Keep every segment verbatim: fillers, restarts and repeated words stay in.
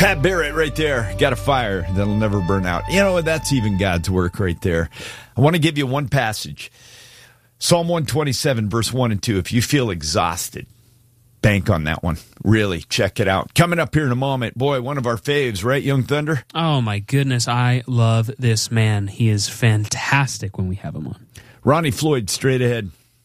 Pat Barrett right there. Got a fire that'll never burn out. You know, that's even God's work right there. I want to give you one passage. Psalm one twenty-seven, verse one and two. If you feel exhausted, bank on that one. Really, check it out. Coming up here in a moment. Boy, one of our faves, right, Young Thunder? Oh, my goodness. I love this man. He is fantastic when we have him on. Ronnie Floyd, straight ahead.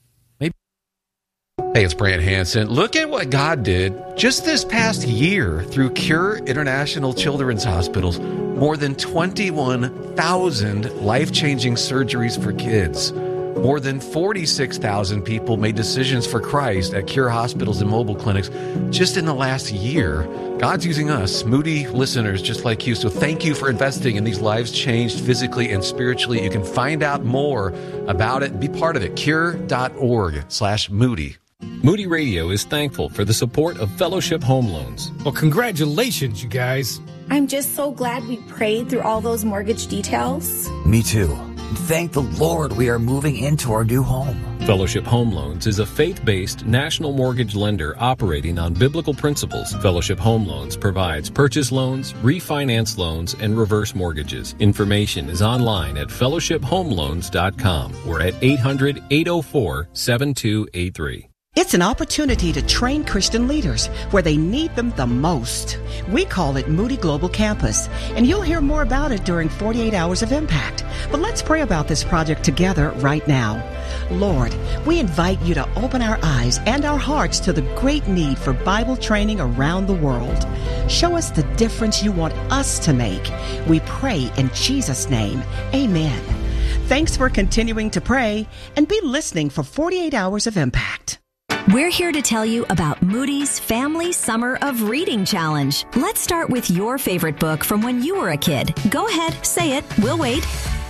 Hey, it's Brant Hansen. Look at what God did just this past year through Cure International Children's Hospitals. More than twenty-one thousand life-changing surgeries for kids. More than forty-six thousand people made decisions for Christ at Cure hospitals and mobile clinics just in the last year. God's using us, Moody listeners just like you. So thank you for investing in these lives changed physically and spiritually. You can find out more about it and be part of it. Cure.org slash Moody. Moody Radio is thankful for the support of Fellowship Home Loans. Well, congratulations, you guys. I'm just so glad we prayed through all those mortgage details. Me too. Thank the Lord we are moving into our new home. Fellowship Home Loans is a faith-based national mortgage lender operating on biblical principles. Fellowship Home Loans provides purchase loans, refinance loans, and reverse mortgages. Information is online at fellowship home loans dot com or at eight hundred, eight oh four, seven two eight three. It's an opportunity to train Christian leaders where they need them the most. We call it Moody Global Campus, and you'll hear more about it during forty-eight Hours of Impact. But let's pray about this project together right now. Lord, we invite you to open our eyes and our hearts to the great need for Bible training around the world. Show us the difference you want us to make. We pray in Jesus' name. Amen. Thanks for continuing to pray, and be listening for forty-eight Hours of Impact. We're here to tell you about Moody's Family Summer of Reading Challenge. Let's start with your favorite book from when you were a kid. Go ahead, say it. We'll wait.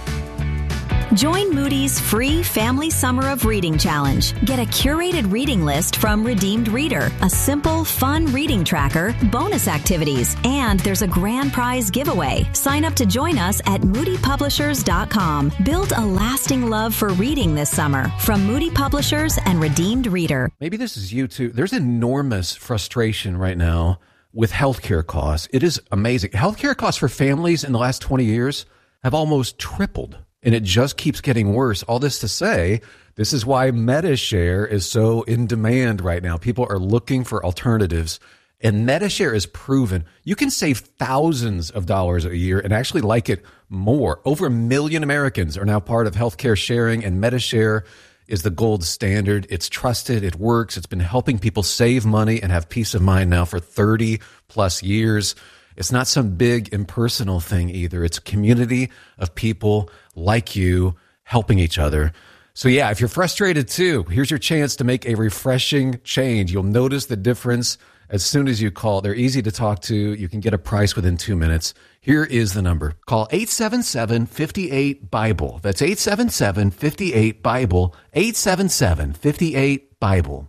Join Moody's free Family Summer of Reading Challenge. Get a curated reading list from Redeemed Reader, a simple, fun reading tracker, bonus activities, and there's a grand prize giveaway. Sign up to join us at moody publishers dot com. Build a lasting love for reading this summer from Moody Publishers and Redeemed Reader. Maybe this is you too. There's enormous frustration right now with healthcare costs. It is amazing. Healthcare costs for families in the last twenty years have almost tripled. And it just keeps getting worse. All this to say, this is why MediShare is so in demand right now. People are looking for alternatives. And MediShare is proven you can save thousands of dollars a year and actually like it more. Over a million Americans are now part of healthcare sharing, and MediShare is the gold standard. It's trusted. It works. It's been helping people save money and have peace of mind now for thirty plus years. It's not some big impersonal thing either. It's a community of people like you helping each other. So yeah, if you're frustrated too, here's your chance to make a refreshing change. You'll notice the difference as soon as you call. They're easy to talk to. You can get a price within two minutes. Here is the number. Call eight seven seven, five eight, BIBLE. That's eight seven seven, five eight, BIBLE. eight seven seven, five eight, BIBLE.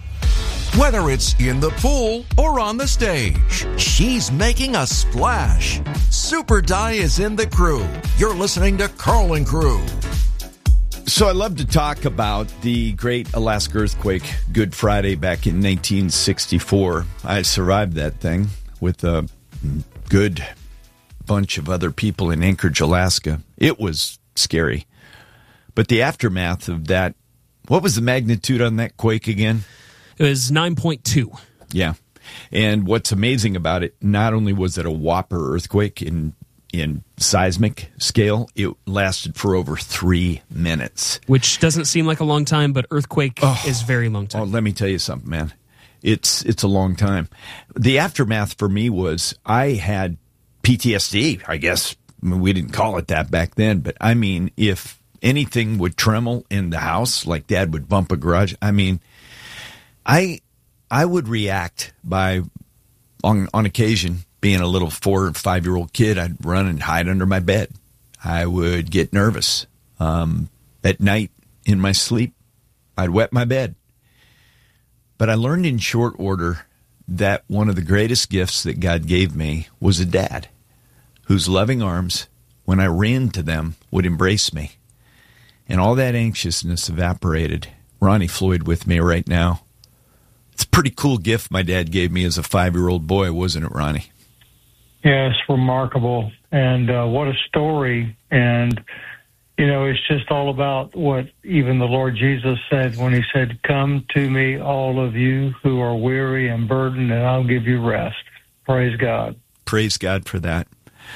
Whether it's in the pool or on the stage, she's making a splash. Super Di is in the crew. You're listening to Carl and Crew. So I love to talk about the great Alaska earthquake, Good Friday, back in nineteen sixty-four. I survived that thing with a good bunch of other people in Anchorage, Alaska. It was scary. But the aftermath of that, what was the magnitude on that quake again? It was nine point two. Yeah. And what's amazing about it, not only was it a whopper earthquake in in seismic scale, it lasted for over three minutes. Which doesn't seem like a long time, but earthquake oh, is very long time. Oh, let me tell you something, man. It's it's a long time. The aftermath for me was I had P T S D, I guess. I mean, we didn't call it that back then, but I mean, if anything would tremble in the house, like Dad would bump a garage, I mean, I I would react by, on on occasion, being a little four or five-year-old kid, I'd run and hide under my bed. I would get nervous. Um, at night, in my sleep, I'd wet my bed. But I learned in short order that one of the greatest gifts that God gave me was a dad whose loving arms, when I ran to them, would embrace me. And all that anxiousness evaporated. Ronnie Floyd with me right now. It's a pretty cool gift my dad gave me as a five-year-old boy, wasn't it, Ronnie? Yes, remarkable. And uh, what a story. And, you know, it's just all about what even the Lord Jesus said when he said, "Come to me, all of you who are weary and burdened, and I'll give you rest." Praise God. Praise God for that.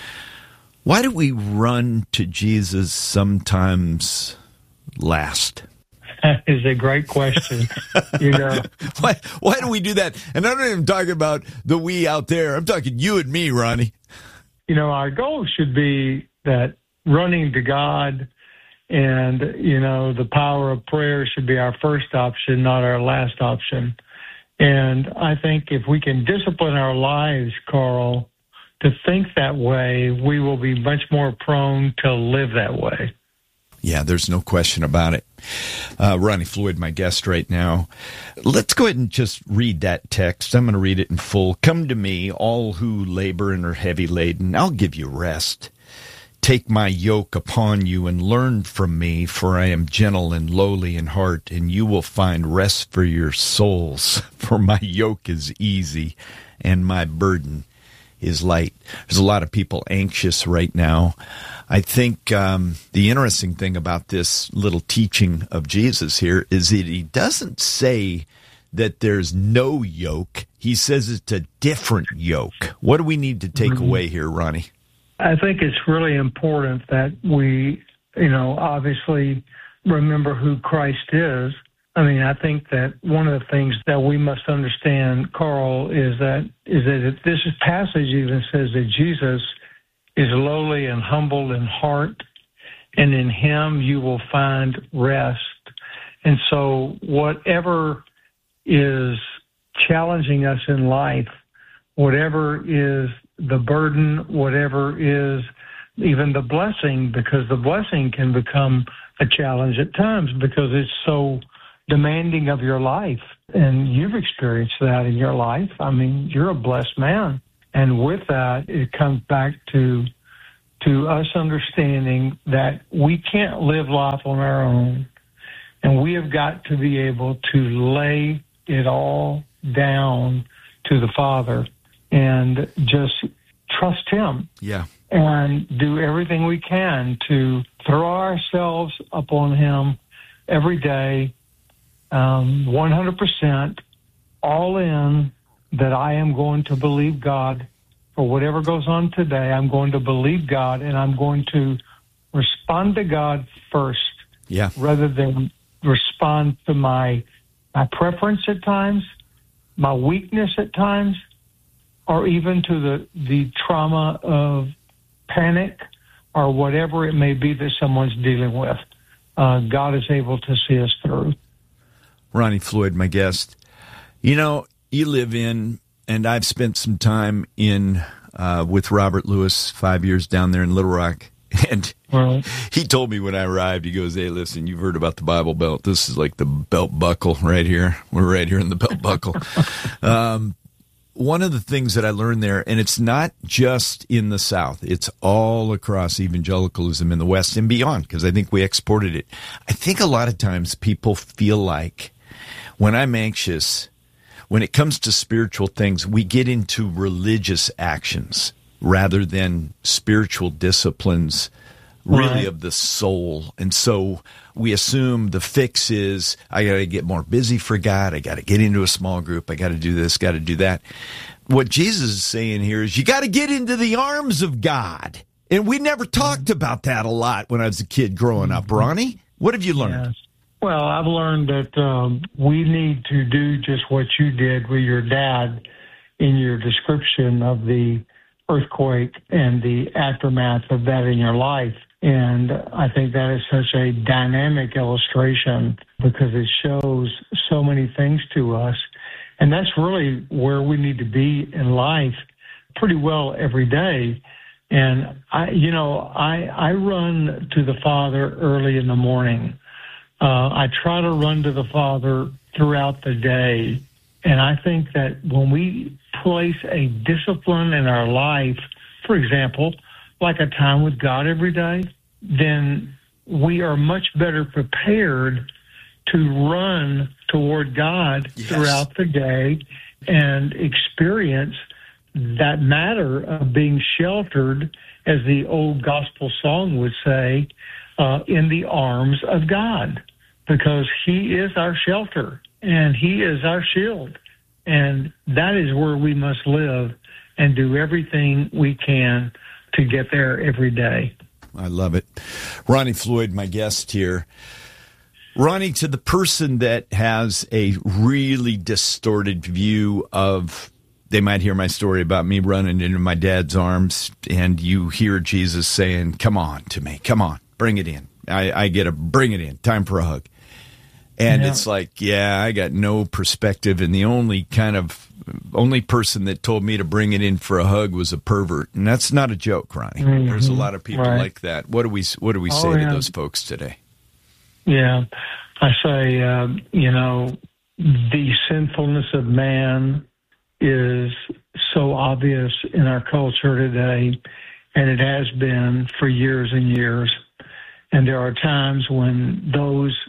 Why do we run to Jesus sometimes last? That is a great question. You know, why why do we do that? And I'm not even talking about the we out there. I'm talking you and me, Ronnie. You know, our goal should be that running to God and, you know, the power of prayer should be our first option, not our last option. And I think if we can discipline our lives, Carl, to think that way, we will be much more prone to live that way. Yeah, there's no question about it. Uh, Ronnie Floyd, my guest right now. Let's go ahead and just read that text. I'm going to read it in full. "Come to me, all who labor and are heavy laden. I'll give you rest. Take my yoke upon you and learn from me, for I am gentle and lowly in heart, and you will find rest for your souls. For my yoke is easy and my burden is light." There's a lot of people anxious right now. I think um, the interesting thing about this little teaching of Jesus here is that he doesn't say that there's no yoke. He says it's a different yoke. What do we need to take mm-hmm. away here, Ronnie? I think it's really important that we, you know, obviously remember who Christ is. I mean, I think that one of the things that we must understand, Carl, is that is that this passage even says that Jesus is lowly and humble in heart, and in him you will find rest. And so whatever is challenging us in life, whatever is the burden, whatever is even the blessing, because the blessing can become a challenge at times because it's so demanding of your life. And you've experienced that in your life. I mean, you're a blessed man. And with that, it comes back to to us understanding that we can't live life on our own. And we have got to be able to lay it all down to the Father and just trust him. Yeah. And do everything we can to throw ourselves upon him every day, um, one hundred percent, all in, that I am going to believe God for whatever goes on today. I'm going to believe God, and I'm going to respond to God first, yeah, rather than respond to my my preference at times, my weakness at times, or even to the, the trauma of panic or whatever it may be that someone's dealing with. Uh, God is able to see us through. Ronnie Floyd, my guest. You know, you live in, and I've spent some time in uh, with Robert Lewis, five years down there in Little Rock. And right. He told me when I arrived, he goes, "Hey, listen, you've heard about the Bible Belt. This is like the belt buckle right here. We're right here in the belt buckle." um, one of the things that I learned there, and it's not just in the South, it's all across evangelicalism in the West and beyond, because I think we exported it. I think a lot of times people feel like when I'm anxious, when it comes to spiritual things, we get into religious actions rather than spiritual disciplines, really, right. of the soul. And so we assume the fix is, I got to get more busy for God. I got to get into a small group. I got to do this, got to do that. What Jesus is saying here is you got to get into the arms of God. And we never talked about that a lot when I was a kid growing up. Ronnie, what have you learned? Yes. Well, I've learned that um, we need to do just what you did with your dad in your description of the earthquake and the aftermath of that in your life. And I think that is such a dynamic illustration because it shows so many things to us. And that's really where we need to be in life pretty well every day. And I, you know, I, I run to the Father early in the morning. Uh, I try to run to the Father throughout the day. And I think that when we place a discipline in our life, for example, like a time with God every day, then we are much better prepared to run toward God yes. throughout the day and experience that matter of being sheltered, as the old gospel song would say, uh, in the arms of God, because He is our shelter and He is our shield. And that is where we must live and do everything we can to get there every day. I love it. Ronnie Floyd, my guest here. Ronnie, to the person that has a really distorted view of, they might hear my story about me running into my dad's arms, and you hear Jesus saying, come on to me, come on, bring it in. I, I get a bring it in, time for a hug. And yeah. It's like, yeah, I got no perspective, and the only kind of, only person that told me to bring it in for a hug was a pervert. And that's not a joke, Ronnie. Mm-hmm. There's a lot of people right. like that. What do we, what do we oh, say yeah. to those folks today? Yeah, I say, uh, you know, the sinfulness of man is so obvious in our culture today, and it has been for years and years. And there are times when those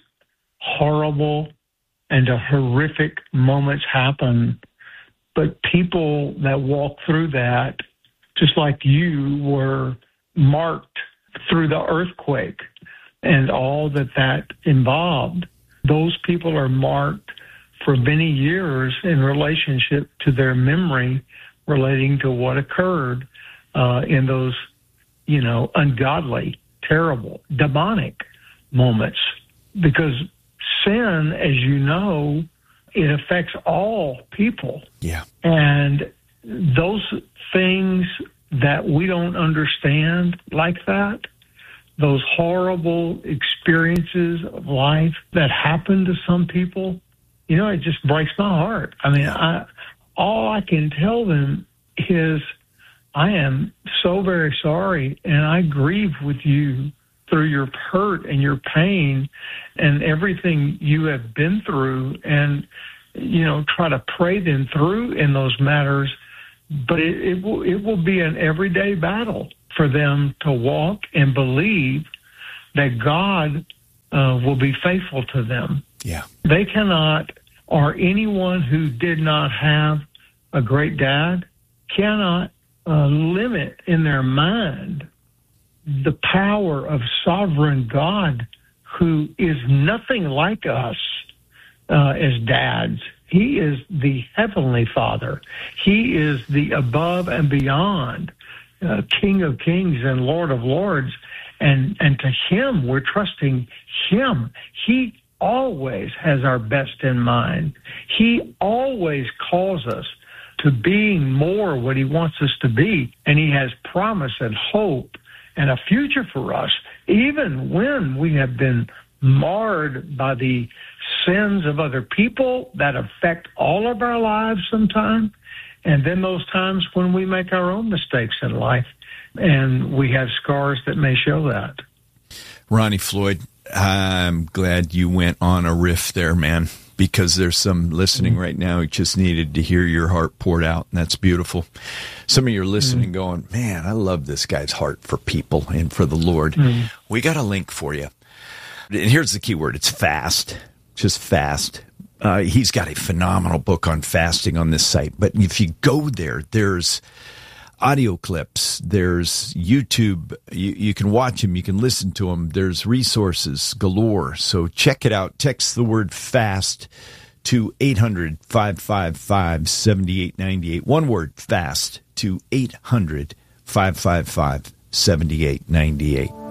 horrible and horrific moments happen, but people that walk through that, just like you were marked through the earthquake and all that that involved, those people are marked for many years in relationship to their memory relating to what occurred uh, in those, you know, ungodly, terrible, demonic moments. Because sin, as you know, it affects all people. Yeah. And those things that we don't understand like that, those horrible experiences of life that happen to some people, you know, it just breaks my heart. I mean, I, all I can tell them is I am so very sorry, and I grieve with you through your hurt and your pain and everything you have been through, and, you know, try to pray them through in those matters. But it, it will it will be an everyday battle for them to walk and believe that God uh, will be faithful to them. Yeah. They cannot, or anyone who did not have a great dad cannot uh, limit in their mind the power of sovereign God, who is nothing like us uh, as dads. He is the Heavenly Father. He is the above and beyond uh, King of Kings and Lord of Lords. And, and to Him, we're trusting Him. He always has our best in mind. He always calls us to being more what He wants us to be. And He has promise and hope and a future for us, even when we have been marred by the sins of other people that affect all of our lives sometimes, and then those times when we make our own mistakes in life, and we have scars that may show that. Ronnie Floyd, I'm glad you went on a riff there, man, because there's some listening mm-hmm. right now who just needed to hear your heart poured out, and that's beautiful. Some of you are listening mm-hmm. going, man, I love this guy's heart for people and for the Lord. Mm-hmm. We got a link for you. And here's the key word. It's fast, just fast. Uh, he's got a phenomenal book on fasting on this site. But if you go there, there's audio clips, there's YouTube. You, you can watch them. You can listen to them. There's resources galore. So check it out. Text the word fast to eight hundred, five five five, seven eight nine eight. One word, fast, to eight hundred, five five five, seven eight nine eight.